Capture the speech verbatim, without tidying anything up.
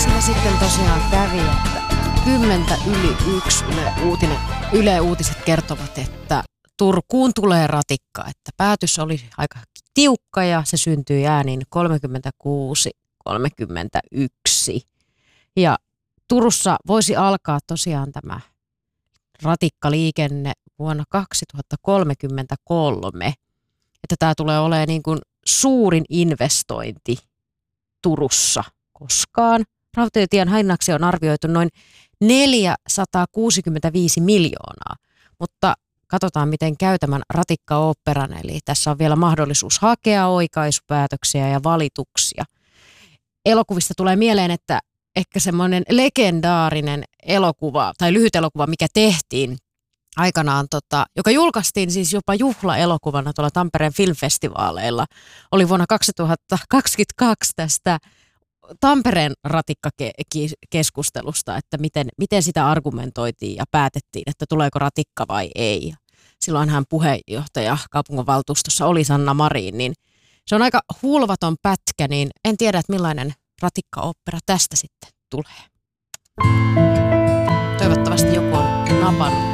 siinä sitten tosiaan kävi, että kymmentä yli yksi Yle, uutinen, Yle Uutiset kertovat, että Turkuun tulee ratikka, että päätös oli aika tiukka ja se syntyi äänin kolmekymmentäkuusi kolmekymmentäyksi. Ja Turussa voisi alkaa tosiaan tämä ratikkaliikenne vuonna kaksituhattakolmekymmentäkolme, että tämä tulee olemaan niin kuin suurin investointi Turussa koskaan. Rautatietien hinnaksi on arvioitu noin neljäsataakuusikymmentäviisi miljoonaa, mutta katsotaan miten käy tämän ratikkaoopperan, eli tässä on vielä mahdollisuus hakea oikaisupäätöksiä ja valituksia. Elokuvista tulee mieleen, että ehkä semmoinen legendaarinen elokuva tai lyhyt elokuva, mikä tehtiin aikanaan, tota, joka julkaistiin siis jopa juhlaelokuvana tuolla Tampereen filmfestivaaleilla, oli vuonna kaksituhattakaksikymmentäkaksi tästä Tampereen ratikkakeskustelusta, että miten, miten sitä argumentoitiin ja päätettiin, että tuleeko ratikka vai ei. Silloinhan puheenjohtaja kaupunginvaltuustossa oli Sanna Marin, niin se on aika hulvaton pätkä, niin en tiedä, että millainen ratikkaopera tästä sitten tulee. Toivottavasti joku on napannut.